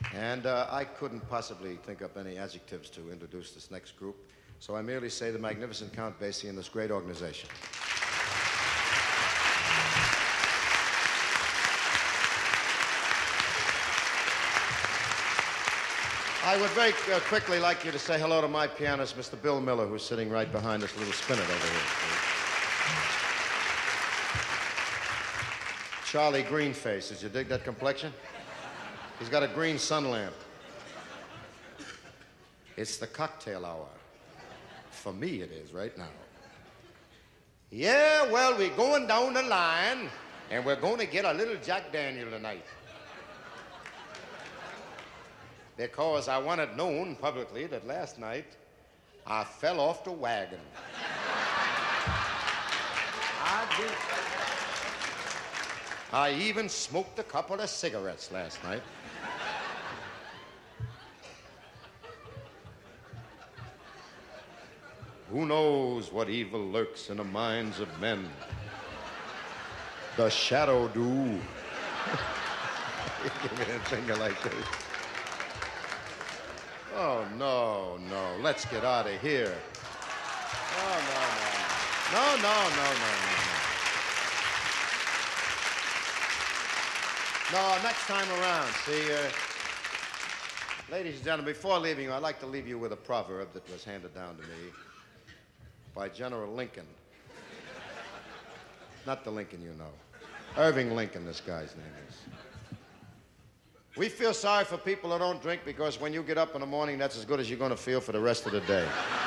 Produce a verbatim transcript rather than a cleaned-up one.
And uh, I couldn't possibly think up any adjectives to introduce this next group, so I merely say the magnificent Count Basie and this great organization. I would very uh, quickly like you to say hello to my pianist, Mister Bill Miller, who's sitting right behind this little spinet over here. Charlie Greenface. Did you dig that complexion? He's got a green sun lamp. It's the cocktail hour. For me, it is right now. Yeah, well, we're going down the line, and we're going to get a little Jack Daniel tonight. Because I want it known publicly that last night I fell off the wagon. I did. I even smoked a couple of cigarettes last night. Who knows what evil lurks in the minds of men? The shadow do. Give me a finger like this. Oh, no, no. Let's get out of here. Oh, no, no, no. No, no, no, no, no. No, next time around, see, uh, ladies and gentlemen, before leaving you, I'd like to leave you with a proverb that was handed down to me by General Lincoln. Not the Lincoln you know. Irving Lincoln, this guy's name is. We feel sorry for people who don't drink because when you get up in the morning, that's as good as you're going to feel for the rest of the day.